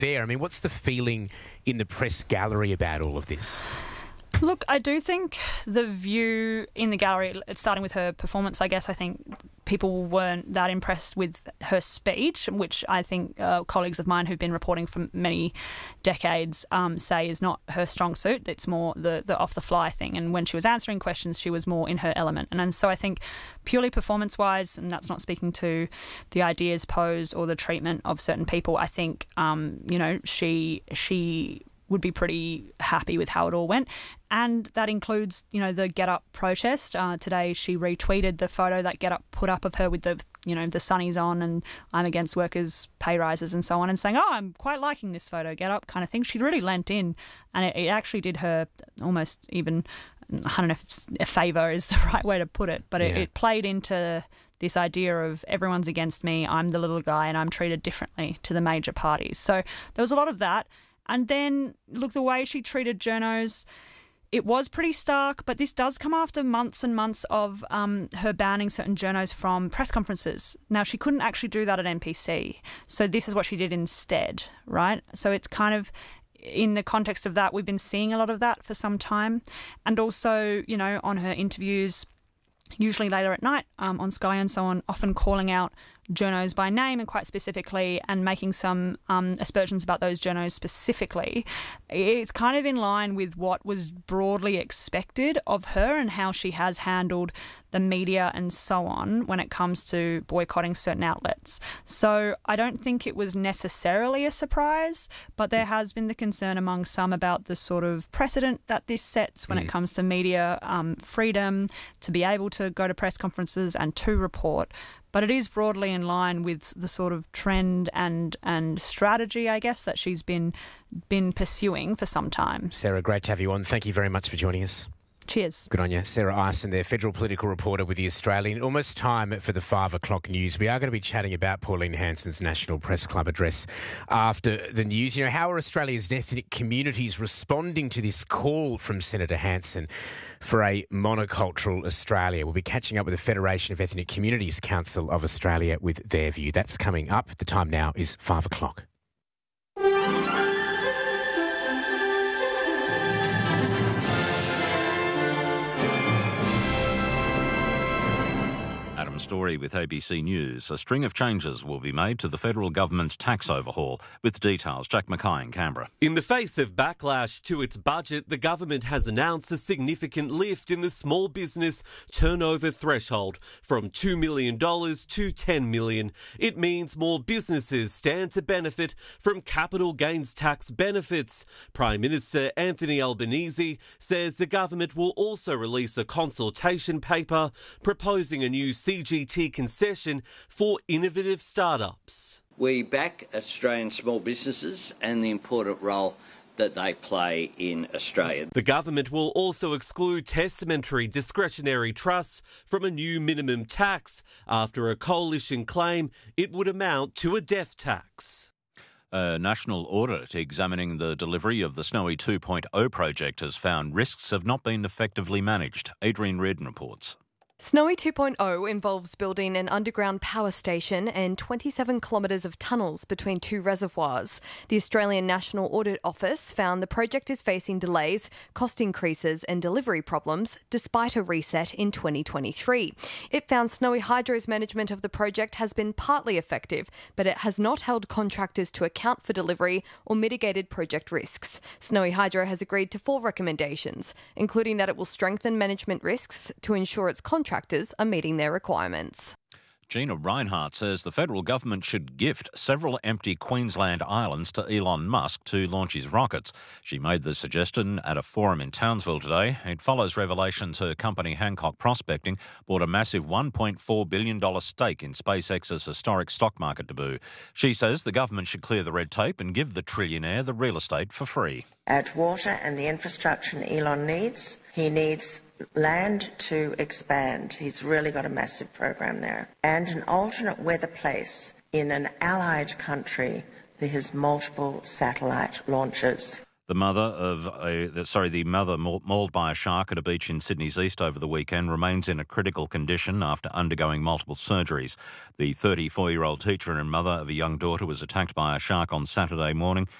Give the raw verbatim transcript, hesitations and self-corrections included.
there. I mean, what's the feeling in the press gallery about all of this? Look, I do think the view in the gallery, starting with her performance, I guess, I think people weren't that impressed with her speech, which I think uh, colleagues of mine who've been reporting for many decades um, say is not her strong suit. It's more the, the off-the-fly thing. And when she was answering questions, she was more in her element. And, and so I think purely performance-wise, and that's not speaking to the ideas posed or the treatment of certain people, I think, um, you know, she she... would be pretty happy with how it all went. And that includes, you know, the Get Up protest. Uh, today she retweeted the photo that Get Up put up of her with the, you know, the sunnies on and I'm against workers' pay rises and so on, and saying, oh, I'm quite liking this photo, Get Up kind of thing. She really lent in, and it, it actually did her almost even, I don't know if a favour is the right way to put it, but it, yeah. it played into this idea of everyone's against me, I'm the little guy and I'm treated differently to the major parties. So there was a lot of that. And then, look, the way she treated journos, it was pretty stark, but this does come after months and months of um, her banning certain journos from press conferences. Now, she couldn't actually do that at N P C, so this is what she did instead, right? So it's kind of, in the context of that, we've been seeing a lot of that for some time. And also, you know, on her interviews, usually later at night um, on Sky and so on, often calling out journos by name and quite specifically, and making some um, aspersions about those journos specifically. It's kind of in line with what was broadly expected of her and how she has handled the media and so on when it comes to boycotting certain outlets. So I don't think it was necessarily a surprise, but there has been the concern among some about the sort of precedent that this sets when mm. it comes to media um, freedom, to be able to go to press conferences and to report. But it is broadly in line with the sort of trend and and strategy, I guess, that she's been been pursuing for some time. Sarah, great to have you on. Thank you very much for joining us. Cheers. Good on you. Sarah Ison there, federal political reporter with The Australian. Almost time for the five o'clock news. We are going to be chatting about Pauline Hanson's National Press Club address after the news. You know, how are Australia's ethnic communities responding to this call from Senator Hanson for a monocultural Australia? We'll be catching up with the Federation of Ethnic Communities Council of Australia with their view. That's coming up. The time now is five o'clock. Adam Story with A B C News. A string of changes will be made to the federal government's tax overhaul. With details, Jack Mackay in Canberra. In the face of backlash to its budget, the government has announced a significant lift in the small business turnover threshold from two million dollars to ten million dollars. It means more businesses stand to benefit from capital gains tax benefits. Prime Minister Anthony Albanese says the government will also release a consultation paper proposing a new C G T concession for innovative startups. We back Australian small businesses and the important role that they play in Australia. The government will also exclude testamentary discretionary trusts from a new minimum tax after a coalition claim it would amount to a death tax. A national audit examining the delivery of the Snowy two point oh project has found risks have not been effectively managed. Adrian Redden reports. Snowy two point oh involves building an underground power station and twenty-seven kilometres of tunnels between two reservoirs. The Australian National Audit Office found the project is facing delays, cost increases and delivery problems, despite a reset in twenty twenty-three. It found Snowy Hydro's management of the project has been partly effective, but it has not held contractors to account for delivery or mitigated project risks. Snowy Hydro has agreed to four recommendations, including that it will strengthen management risks to ensure its contractors are meeting their requirements. Gina Reinhardt says the federal government should gift several empty Queensland islands to Elon Musk to launch his rockets. She made the suggestion at a forum in Townsville today. It follows revelations her company Hancock Prospecting bought a massive one point four billion dollars stake in SpaceX's historic stock market debut. She says the government should clear the red tape and give the trillionaire the real estate for free. Add water and the infrastructure Elon needs. He needs land to expand. He's really got a massive program there. And an alternate weather place in an allied country for his multiple satellite launches. The mother of a, the, sorry, the mother mauled by a shark at a beach in Sydney's east over the weekend remains in a critical condition after undergoing multiple surgeries. The thirty-four-year-old teacher and mother of a young daughter was attacked by a shark on Saturday morning.